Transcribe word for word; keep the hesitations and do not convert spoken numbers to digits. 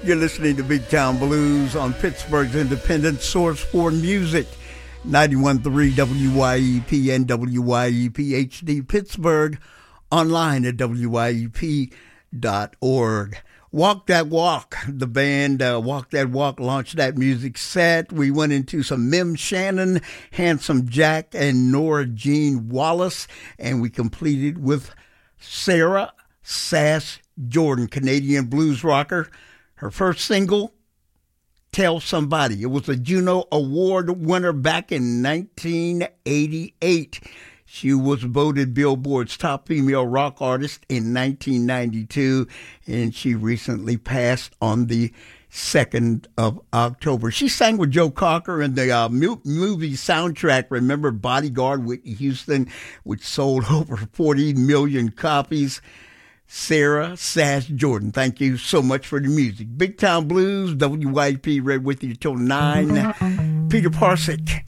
You're listening to Big Town Blues on Pittsburgh's independent source for music. ninety-one point three W Y E P and W Y E P H D Pittsburgh. Online at W Y E P dot org. Walk That Walk. The band uh, Walk That Walk launched that music set. We went into some Mim Shannon, Handsome Jack, and Nora Jean Wallace. And we completed with Sarah Sass Jordan, Canadian blues rocker. Her first single, Tell Somebody. It was a Juno Award winner back in nineteen eighty-eight. She was voted Billboard's top female rock artist in nineteen ninety-two, and she recently passed on the second of October. She sang with Joe Cocker in the uh, movie soundtrack, remember Bodyguard, Whitney Houston, which sold over forty million copies. Sarah Sass Jordan, thank you so much for the music. Big Town Blues, W Y P, right with you till nine. Peter Parcek.